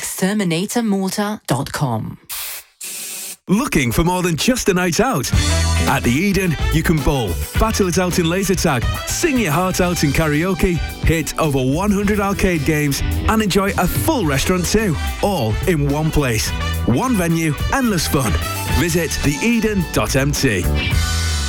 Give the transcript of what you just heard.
exterminatormalta.com. Looking for more than just a night out? At the Eden, you can bowl, battle it out in laser tag, sing your heart out in karaoke, hit over 100 arcade games, and enjoy a full restaurant too, all in one place. One venue, endless fun. Visit theeden.mt.